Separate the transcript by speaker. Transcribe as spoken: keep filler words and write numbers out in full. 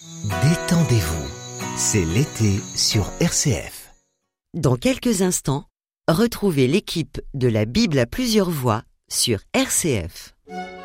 Speaker 1: Détendez-vous, c'est l'été sur R C F.
Speaker 2: Dans quelques instants, retrouvez l'équipe de la Bible à plusieurs voix sur R C F.